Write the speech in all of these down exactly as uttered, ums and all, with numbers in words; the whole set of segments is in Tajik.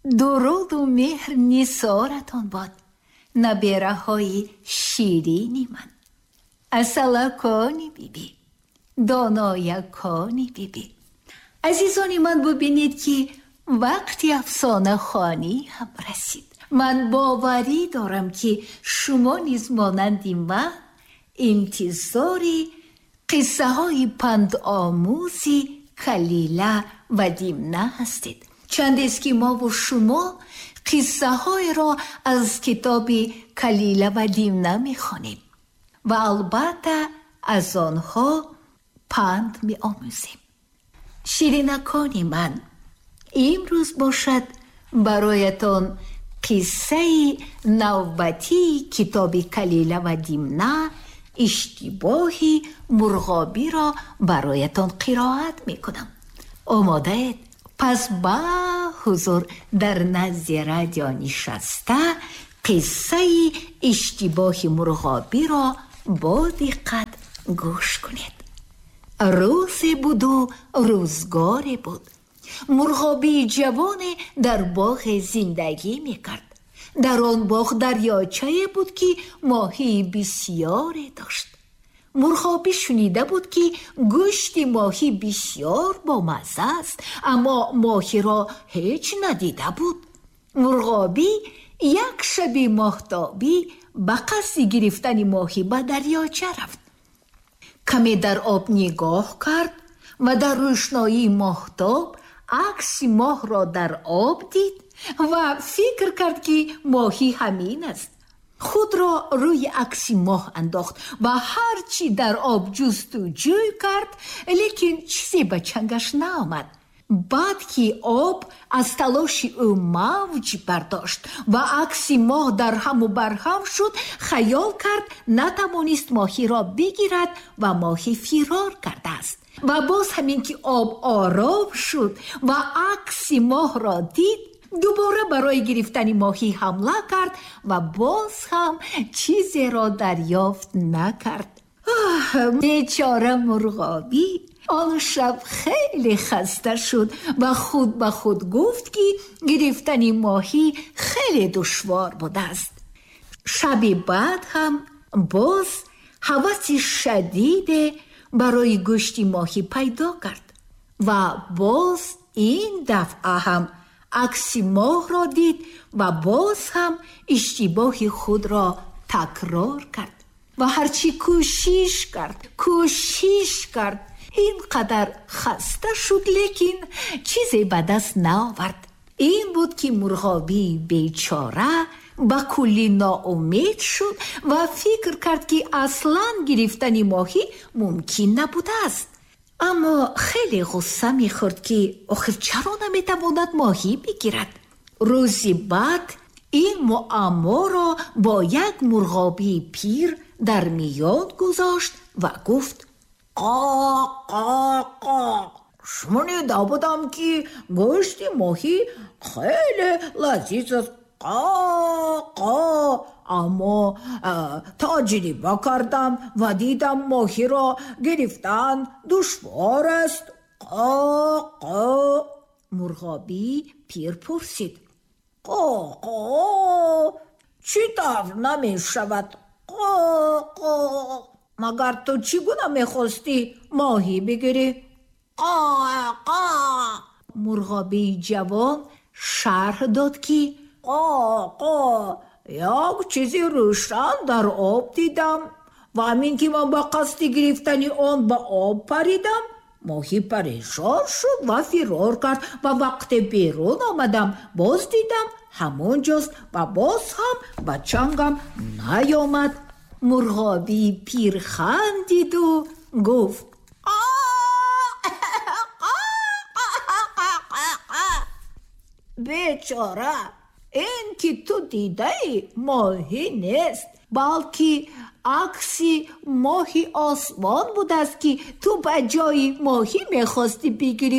дуруду меҳр нисоратон бод, набераҳои ширини ман, асалакони бибӣ, доноякони бибӣ. азизони ман, бубинед ки вақти афсонахонӣ ҳам расид. ман боварӣ дорам ки шумо низ монанди ман интизори қиссаҳои пандомӯзи Калила ва Димна ҳастед. чандест ки мову шумо қиссаҳоеро аз китоби Калила ва Димна мехонем ва албатта аз онҳо панд меомӯзем. ширинакони ман, имрӯз бошад бароятон қиссаи навбатии китоби Калила ва Димна, иштибоҳи мурғобиро бароятон қироат мекунам. омодаед? пас ба ҳузур дар назди радио нишаста қиссаи иштибоҳи мурғобиро бо диққат гӯш кунед. рӯзе буду рӯзгоре буд. мурғобии ҷавоне дар боғе зиндагӣ мекард. дар он боғ дарёчае буд ки моҳии бисьёре дошт. мурғобӣ шунида буд ки гӯшти моҳӣ бисьёр бомазза аст, аммо моҳиро ҳеҷ надида буд. мурғобӣ як шаби моҳтобӣ ба қасди гирифтани моҳӣ ба дарёча рафт. каме дар об нигоҳ кард ва дар рӯшноии моҳтоб акси моҳро дар об дид ва фикр кард ки моҳӣ ҳамин аст. худро рӯи акси моҳ андохт ва ҳарчи дар об ҷустуҷӯй кард, лекин чизе ба чангаш наомад. баъд ки об аз талоши ӯ мавҷ бардошт ва акси моҳ дар ҳаму барҳам шуд, хаёл кард натавонист моҳиро бигирад ва моҳӣ фирор кардааст. ва боз ҳамин ки об ором шуд ва акси моҳро дид, дубора барои гирифтани моҳӣ ҳамла кард ва боз ҳам чизеро дарёфт накард. бечора мурғобӣ он шаб хеле хаста шуд ва худ ба худ гуфт ки гирифтани моҳӣ хеле душвор будааст. шаби баъд ҳам боз ҳаваси шадиде барои гӯшти моҳӣ пайдо кард ва боз ин дафъа ҳам акси моҳро дид ва боз ҳам иштибоҳи худро такрор кард ва ҳарчи кӯшиш кард кӯшиш кард ин қадар хаста шуд, лекин чизе ба даст наовард. ин буд ки мурғобии бечора ба кулли ноумед шуд ва фикр кард ки аслан гирифтани моҳӣ мумкин набудааст. аммо хеле ғусса мехӯрд ки охир чаро наметавонад моҳӣ бигирад. рӯзи баъд ин муамморо бо як мурғобии пир дар миён гузошт ва гуфт: қо қо қо шунида будам ки гӯшти моҳӣ хеле лазиз аст. қо қо аммо таҷриба кардам ва дидам моҳиро гирифтан душвор аст. қо қо мурғобӣ пир пурсид: қо қо чӣ тавр намешавад? қо қо магар ту чӣ гуна мехостӣ моҳӣ бигирӣ? қо қо мурғобии ҷавон шарҳ дод ки қо қо як чизи рӯшан дар об дидам ва ҳамин ки ман ба қасди гирифтани он ба об паридам, моҳӣ парешон шуд ва фирор кард ва вақте берун омадам, боз дидам ҳамон ҷост ва боз ҳам ба чангам наёмад. мурғобии пир хандиду гуфт: бечора, ин ки ту дидаи моҳӣ нест, балки акси моҳи осмон будааст ки ту ба ҷои моҳӣ мехостӣ бигирӣ.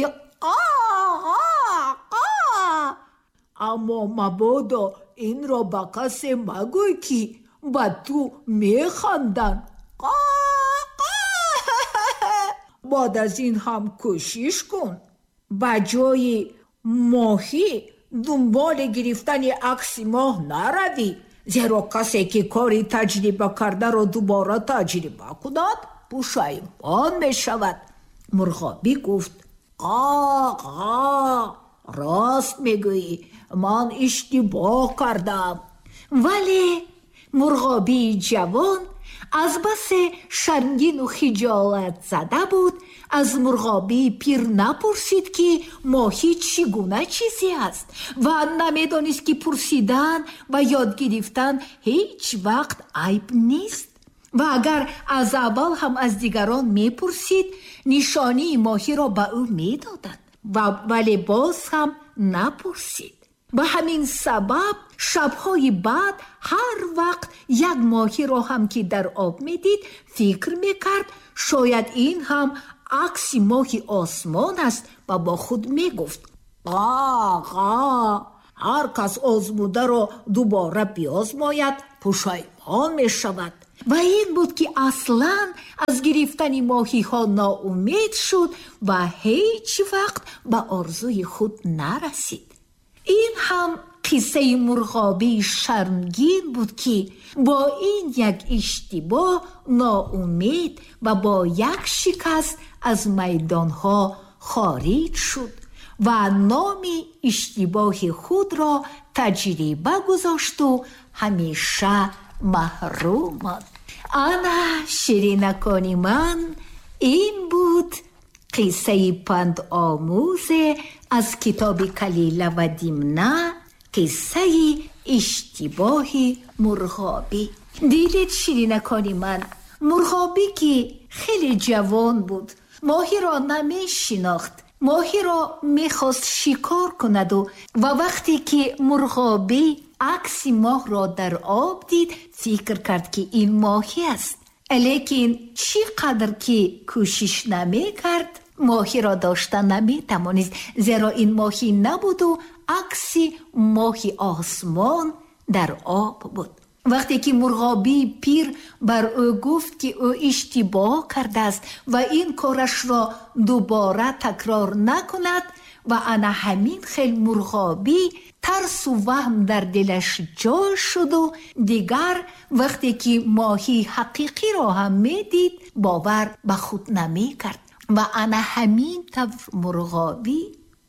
аммо мабодо инро ба касе магӯй ки ба ту механданд. бод аз ин ҳам кӯшиш кун. ба ҷои моҳӣ дунболи гирифтани акси моҳ наравӣ, зеро касе ки кори таҷриба кардаро дубора таҷриба кунад пушаймон мешавад. Мурғобӣ гуфт: «Ға-ға, рост мегӯӣ, ман иштибоҳ кардам». Вале мурғобии ҷавон аз басе шармгину хиҷолат зада буд, аз мурғобии пир напурсид ки моҳӣ чӣ гуна чизе аст ва намедонист ки пурсидан ва ёд гирифтан ҳеҷ вақт айб нест. ва агар аз аввал ҳам аз дигарон мепурсид, нишонии моҳиро ба ӯ медодад, вале боз ҳам напурсид. ба ҳамин сабаб шабҳои баъд ҳар вақт як моҳиро ҳам ки дар об медид, фикр мекард шояд ин ҳам акси моҳи осмон аст ва бо худ мегуфт: «Ға-ға, ҳар кас озмударо дубора биозмояд, пушаймон мешавад». ва ин буд ки аслан аз гирифтани моҳиҳо ноумед шуд ва ҳеҷ вақт ба орзуи худ нарасид. ин ҳам қиссаи мурғобии шармгин буд ки бо ин як иштибоҳ ноумед ва бо як шикаст аз майдонҳо хориҷ шуд ва номи иштибоҳи худро таҷриба гузошту ҳамеша маҳрум монд. ана ширинакони ман, ин буд қиссаи пандомӯзе аз китоби Калила ва Димна, қиссаи иштибоҳи мурғобӣ. дилед ширинакони ман, мурғобӣ ки хеле ҷавон буд, моҳиро намешинохт, моҳиро мехост шикор кунаду ва вақте ки мурғобӣ акси моҳро дар об дид, фикр кард ки ин моҳӣ аст. лекин чӣ қадр ки кӯшиш намекард, моҳиро дошта наметавонист, зеро ин моҳӣ набуду акси моҳи осмон дар об буд. вақте ки мурғобии пир бар ӯ гуфт ки ӯ иштибоҳ кардааст ва ин корашро дубора такрор накунад, ва ана ҳамин хел мурғобӣ тарсу ваҳм дар дилаш ҷой шуду дигар вақте ки моҳии ҳақиқиро ҳам медид, бовар ба худ намекард. ва ана ҳамин тавр мурғобӣ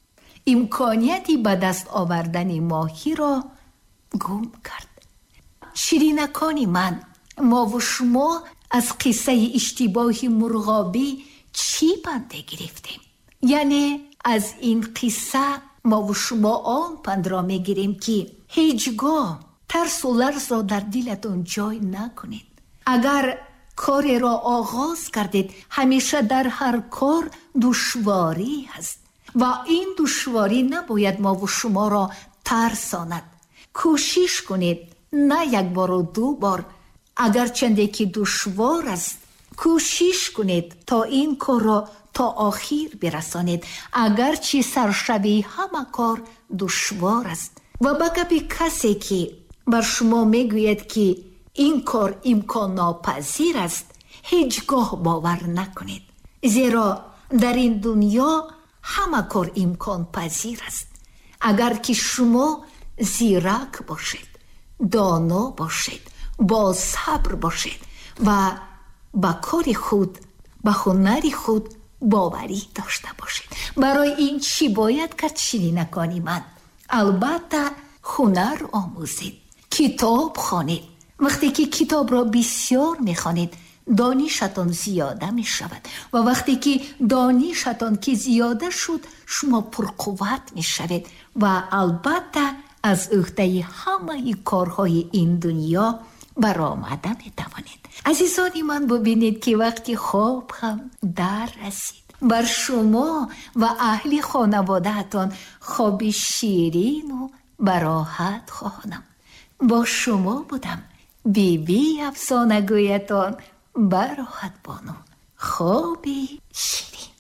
имконияти ба даст овардани моҳиро гум кард. ширинакони ман, мову шумо аз қиссаи иштибоҳи мурғобӣ чӣ банде гирифтем? яъне аз ин қисса мову шумо он пандро мегирем ки ҳеҷ гоҳ тарсу ларзро дар дилатон ҷой накунед. агар кореро оғоз кардед, ҳамеша дар ҳар кор душворӣ ҳаст ва ин душворӣ набояд мову шуморо тарсонад. кӯшиш кунед, на як бору ду бор, агарчанде ки душвор аст, кӯшиш кунед то ин корро то охир бирасонед, агарчи саршавии ҳама кор душвор аст. ва ба гапи касе ки бар шумо мегӯяд ки ин кор имконнопазир аст, ҳеҷ гоҳ бовар накунед, зеро дар ин дунё ҳама кор имконпазир аст. агар ки шумо зирак бошед, доно бошед, босабр бошед ва ба кори худ, ба ҳунари худ боварӣ дошта бошед. барои ин чӣ бояд кард, ширинакони ман? албатта ҳунар омӯзед, китоб хонед. вақте ки китобро бисёр мехонед, донишатон зиёда мешавад ва вақте ки донишатон ки зиёда шуд, шумо пурқувват мешавед ва албатта аз уҳдаи ҳамаи корҳои ин дунё баромада метавонед. азизони ман, бубинед ки вақти хоб ҳам дар расид. бар шумо ва аҳли хонаводаатон хоби ширину бароҳат хоҳонам. бо шумо будам биби афсонагӯятон Бароҳат Бону. хоби ширин.